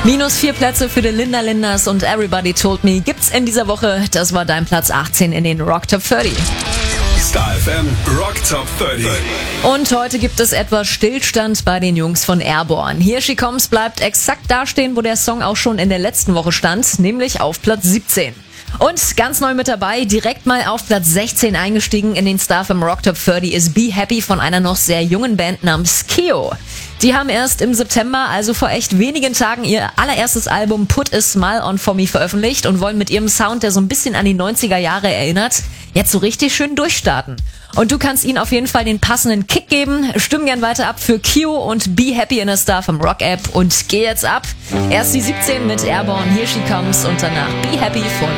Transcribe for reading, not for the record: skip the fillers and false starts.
-4 Plätze für die Linda Linders und Everybody Told Me gibt's in dieser Woche. Das war dein Platz 18 in den Rock Top 30. Star FM Rock Top 30. Und heute gibt es etwas Stillstand bei den Jungs von Airborne. Here She Comes bleibt exakt dastehen, wo der Song auch schon in der letzten Woche stand, nämlich auf Platz 17. Und ganz neu mit dabei, direkt mal auf Platz 16 eingestiegen in den Star FM Rock Top 30 ist Be Happy von einer noch sehr jungen Band namens Keo. Die haben erst im September, also vor echt wenigen Tagen, ihr allererstes Album Put a Smile on For Me veröffentlicht und wollen mit ihrem Sound, der so ein bisschen an die 90er Jahre erinnert, jetzt so richtig schön durchstarten. Und du kannst ihnen auf jeden Fall den passenden Kick geben. Stimm gern weiter ab für Keo und Be Happy in der Star FM Rock App und geh jetzt ab. Erst die 17 mit Airborne, Here She Comes und danach Be Happy von